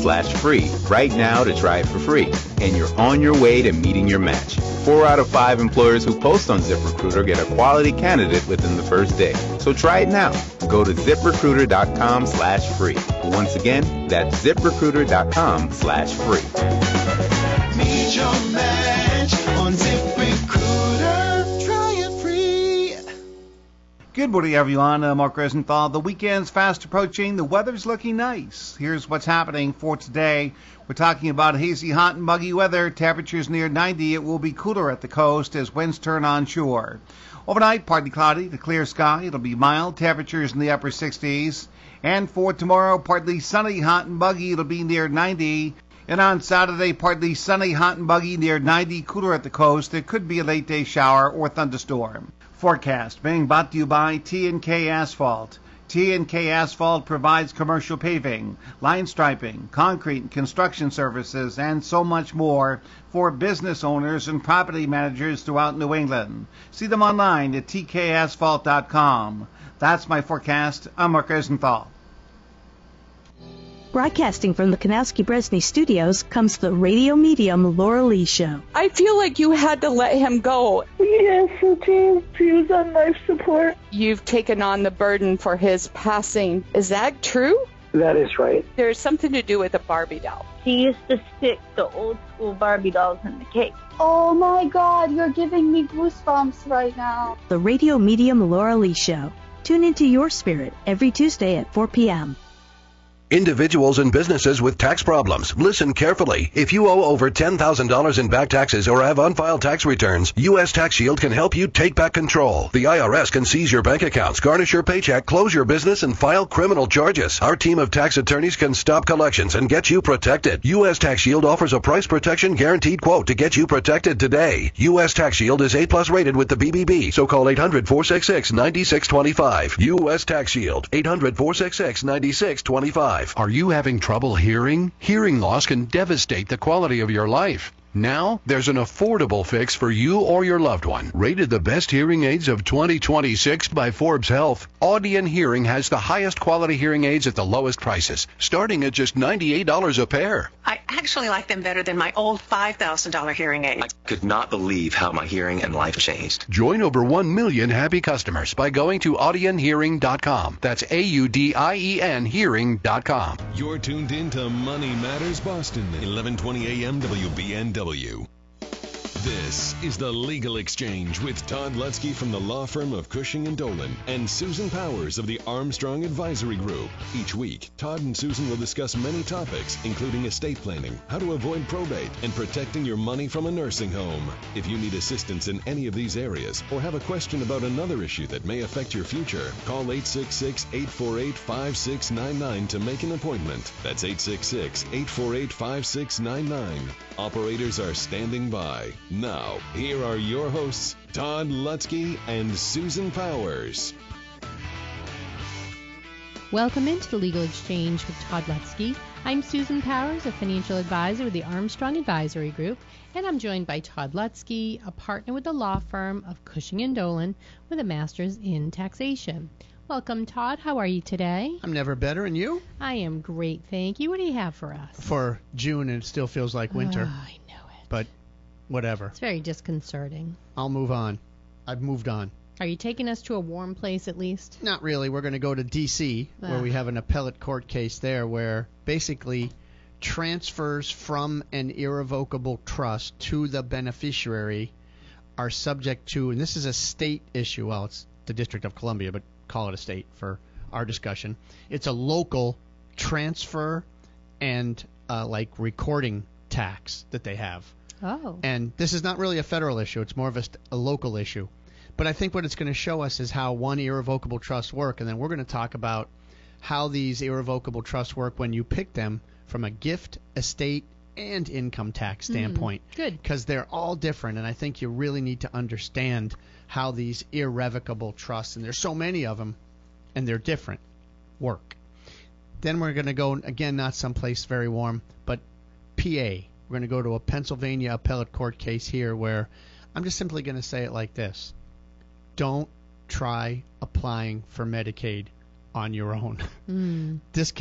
ZipRecruiter.com/free right now to try it for free. And you're on your way to meeting your match. 4 out of 5 employers who post on ZipRecruiter get a quality candidate within the first day. So try it now. Go to ZipRecruiter.com/free. Once again, that's ZipRecruiter.com/free. Meet your match on ZipRecruiter. Try it free. Good morning, everyone. I'm Mark Rosenthal. The weekend's fast approaching. The weather's looking nice. Here's what's happening for today. We're talking about hazy, hot, and muggy weather. Temperatures near 90. It will be cooler at the coast as winds turn onshore. Overnight, partly cloudy to clear sky. It'll be mild. Temperatures in the upper 60s. And for tomorrow, partly sunny, hot, and muggy. It'll be near 90. And on Saturday, partly sunny, hot, and muggy, near 90, cooler at the coast. There could be a late-day shower or thunderstorm. Forecast being brought to you by T&K Asphalt. T&K Asphalt provides commercial paving, line striping, concrete and construction services, and so much more for business owners and property managers throughout New England. See them online at tkasphalt.com. That's my forecast. I'm Mark Rosenthal. Broadcasting from the Kanowski-Bresney Studios comes the radio medium Laura Lee Show. I feel like you had to let him go. Yes, I did. He was on life support. You've taken on the burden for his passing. Is that true? That is right. There's something to do with a Barbie doll. He used to stick the old school Barbie dolls in the cake. Oh my God, you're giving me goosebumps right now. The radio medium Laura Lee Show. Tune into your spirit every Tuesday at 4 p.m. Individuals and businesses with tax problems, listen carefully. If you owe over $10,000 in back taxes or have unfiled tax returns, U.S. Tax Shield can help you take back control. The IRS can seize your bank accounts, garnish your paycheck, close your business, and file criminal charges. Our team of tax attorneys can stop collections and get you protected. U.S. Tax Shield offers a price protection guaranteed quote to get you protected today. U.S. Tax Shield is A+ rated with the BBB, so call 800-466-9625. U.S. Tax Shield, 800-466-9625. Are you having trouble hearing? Hearing loss can devastate the quality of your life. Now, there's an affordable fix for you or your loved one. Rated the best hearing aids of 2026 by Forbes Health, Audion Hearing has the highest quality hearing aids at the lowest prices, starting at just $98 a pair. I actually like them better than my old $5,000 hearing aids. I could not believe how my hearing and life changed. Join over 1 million happy customers by going to audionhearing.com. That's AUDIEN hearing.com. You're tuned in to Money Matters Boston, 1120 AM WBNW. This is the Legal Exchange with Todd Lutzke from the law firm of Cushing & Dolan and Susan Powers of the Armstrong Advisory Group. Each week, Todd and Susan will discuss many topics, including estate planning, how to avoid probate, and protecting your money from a nursing home. If you need assistance in any of these areas or have a question about another issue that may affect your future, call 866-848-5699 to make an appointment. That's 866-848-5699. Operators are standing by. Now, here are your hosts, Todd Lutzke and Susan Powers. Welcome into the Legal Exchange with Todd Lutzke. I'm Susan Powers, a financial advisor with the Armstrong Advisory Group, and I'm joined by Todd Lutzke, a partner with the law firm of Cushing & Dolan with a master's in taxation. Welcome, Todd. How are you today? I'm never better, and you? I am great, thank you. What do you have for us? For June, and it still feels like winter. Oh, I know it. But whatever. It's very disconcerting. I'll move on. I've moved on. Are you taking us to a warm place at least? Not really. We're going to go to D.C., where we have an appellate court case there where basically transfers from an irrevocable trust to the beneficiary are subject to, and this is a state issue. Well, it's the District of Columbia, but call it a state for our discussion. It's a local transfer and like recording tax that they have. Oh. And this is not really a federal issue. It's more of a local issue. But I think what it's going to show us is how one irrevocable trust work, and then we're going to talk about how these irrevocable trusts work when you pick them from a gift, estate, and income tax standpoint. Good. Because they're all different, and I think you really need to understand how these irrevocable trusts, and there's so many of them, and they're different, work. Then we're going to go, again, not someplace very warm, but PA. We're going to go to a Pennsylvania appellate court case here where I'm just simply going to say it like this. Don't try applying for Medicaid on your own. This